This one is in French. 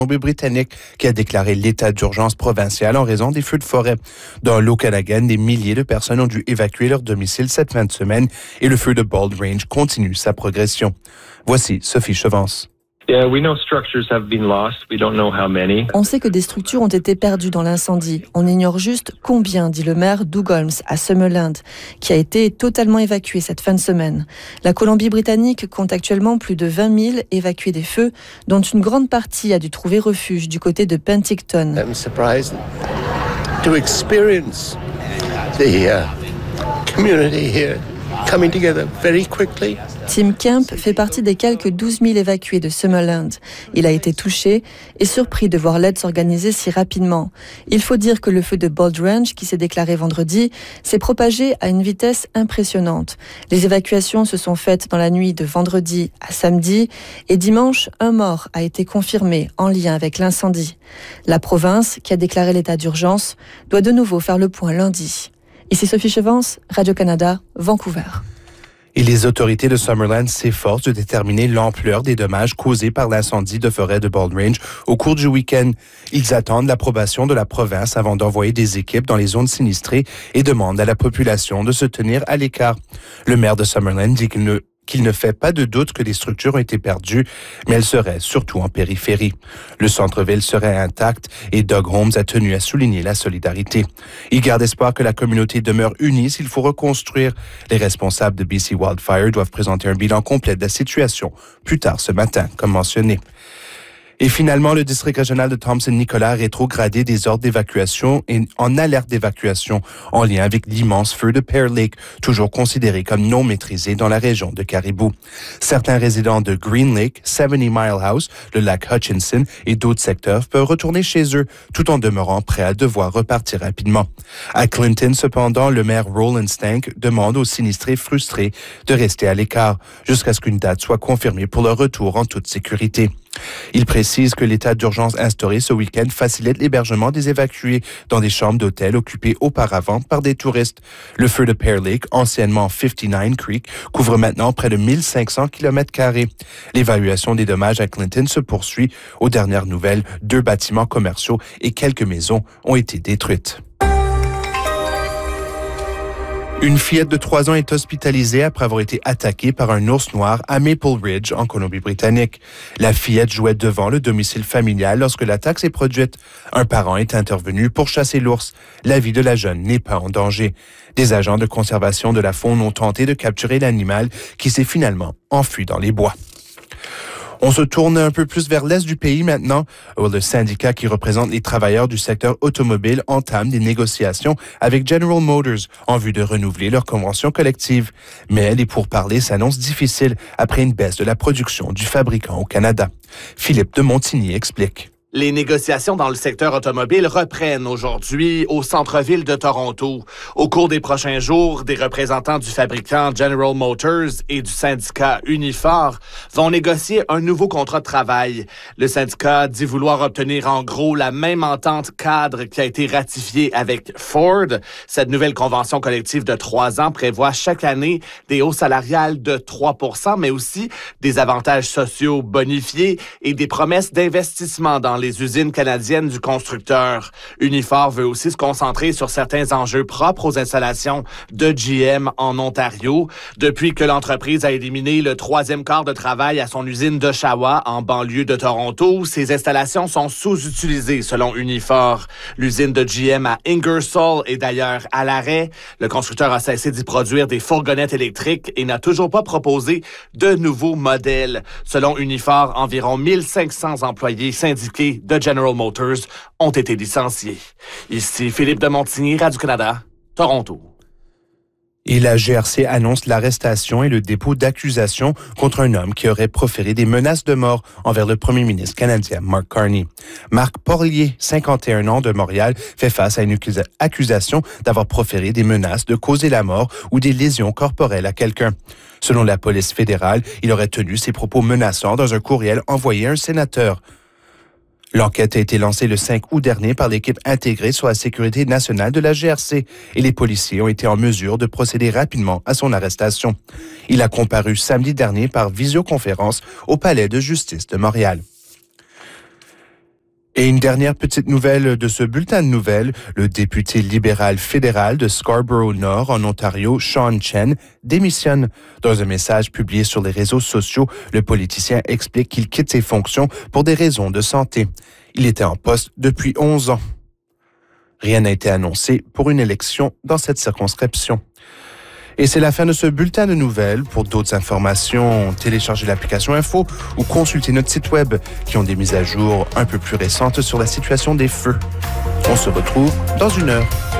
Colombie-Britannique qui a déclaré l'état d'urgence provincial en raison des feux de forêt. Dans l'Okanagan, des milliers de personnes ont dû évacuer leur domicile cette fin de semaine et le feu de Bald Range continue sa progression. Voici Sophie Chevance. On sait que des structures ont été perdues dans l'incendie. On ignore juste combien, dit le maire Doug Holmes à Summerland, qui a été totalement évacué cette fin de semaine. La Colombie-Britannique compte actuellement plus de 20 000 évacués des feux, dont une grande partie a dû trouver refuge du côté de Penticton. I'm surprised to experience the community here coming together very quickly. Tim Kemp fait partie des quelques 12 000 évacués de Summerland. Il a été touché et surpris de voir l'aide s'organiser si rapidement. Il faut dire que le feu de Bald Range, qui s'est déclaré vendredi, s'est propagé à une vitesse impressionnante. Les évacuations se sont faites dans la nuit de vendredi à samedi et dimanche, un mort a été confirmé en lien avec l'incendie. La province, qui a déclaré l'état d'urgence, doit de nouveau faire le point lundi. Ici Sophie Chevance, Radio-Canada, Vancouver. Et les autorités de Summerland s'efforcent de déterminer l'ampleur des dommages causés par l'incendie de forêt de Bald Range au cours du week-end. Ils attendent l'approbation de la province avant d'envoyer des équipes dans les zones sinistrées et demandent à la population de se tenir à l'écart. Le maire de Summerland dit qu'il ne fait pas de doute que les structures ont été perdues, mais elles seraient surtout en périphérie. Le centre-ville serait intact et Doug Holmes a tenu à souligner la solidarité. Il garde espoir que la communauté demeure unie s'il faut reconstruire. Les responsables de BC Wildfire doivent présenter un bilan complet de la situation plus tard ce matin, comme mentionné. Et finalement, le district régional de Thompson-Nicolas a rétrogradé des ordres d'évacuation et en alerte d'évacuation en lien avec l'immense feu de Pear Lake, toujours considéré comme non maîtrisé dans la région de Caribou. Certains résidents de Green Lake, 70 Mile House, le lac Hutchinson et d'autres secteurs peuvent retourner chez eux tout en demeurant prêts à devoir repartir rapidement. À Clinton, cependant, le maire Roland Stank demande aux sinistrés frustrés de rester à l'écart jusqu'à ce qu'une date soit confirmée pour leur retour en toute sécurité. Il précise que l'état d'urgence instauré ce week-end facilite l'hébergement des évacués dans des chambres d'hôtel occupées auparavant par des touristes. Le feu de Pear Lake, anciennement 59 Creek, couvre maintenant près de 1500 km². L'évaluation des dommages à Clinton se poursuit. Aux dernières nouvelles, 2 bâtiments commerciaux et quelques maisons ont été détruites. Une fillette de 3 ans est hospitalisée après avoir été attaquée par un ours noir à Maple Ridge, en Colombie-Britannique. La fillette jouait devant le domicile familial lorsque l'attaque s'est produite. Un parent est intervenu pour chasser l'ours. La vie de la jeune n'est pas en danger. Des agents de conservation de la faune ont tenté de capturer l'animal qui s'est finalement enfui dans les bois. On se tourne un peu plus vers l'est du pays maintenant. Le syndicat qui représente les travailleurs du secteur automobile entame des négociations avec General Motors en vue de renouveler leur convention collective. Mais les pourparlers s'annoncent difficiles après une baisse de la production du fabricant au Canada. Philippe de Montigny explique. Les négociations dans le secteur automobile reprennent aujourd'hui au centre-ville de Toronto. Au cours des prochains jours, des représentants du fabricant General Motors et du syndicat Unifor vont négocier un nouveau contrat de travail. Le syndicat dit vouloir obtenir en gros la même entente cadre qui a été ratifiée avec Ford. Cette nouvelle convention collective de 3 ans prévoit chaque année des hausses salariales de 3 %, mais aussi des avantages sociaux bonifiés et des promesses d'investissement dans les usines canadiennes du constructeur. Unifor veut aussi se concentrer sur certains enjeux propres aux installations de GM en Ontario. Depuis que l'entreprise a éliminé le 3e quart de travail à son usine d'Oshawa en banlieue de Toronto, ces installations sont sous-utilisées selon Unifor. L'usine de GM à Ingersoll est d'ailleurs à l'arrêt. Le constructeur a cessé d'y produire des fourgonnettes électriques et n'a toujours pas proposé de nouveaux modèles. Selon Unifor, environ 1500 employés syndiqués de General Motors ont été licenciés. Ici Philippe de Montigny, Radio-Canada, Toronto. Et la GRC annonce l'arrestation et le dépôt d'accusations contre un homme qui aurait proféré des menaces de mort envers le premier ministre canadien Mark Carney. Marc Porlier, 51 ans de Montréal, fait face à une accusation d'avoir proféré des menaces de causer la mort ou des lésions corporelles à quelqu'un. Selon la police fédérale, il aurait tenu ses propos menaçants dans un courriel envoyé à un sénateur. L'enquête a été lancée le 5 août dernier par l'équipe intégrée sur la sécurité nationale de la GRC et les policiers ont été en mesure de procéder rapidement à son arrestation. Il a comparu samedi dernier par visioconférence au Palais de justice de Montréal. Et une dernière petite nouvelle de ce bulletin de nouvelles, le député libéral fédéral de Scarborough-Nord en Ontario, Sean Chen, démissionne. Dans un message publié sur les réseaux sociaux, le politicien explique qu'il quitte ses fonctions pour des raisons de santé. Il était en poste depuis 11 ans. Rien n'a été annoncé pour une élection dans cette circonscription. Et c'est la fin de ce bulletin de nouvelles. Pour d'autres informations, téléchargez l'application Info ou consultez notre site web qui ont des mises à jour un peu plus récentes sur la situation des feux. On se retrouve dans 1 heure.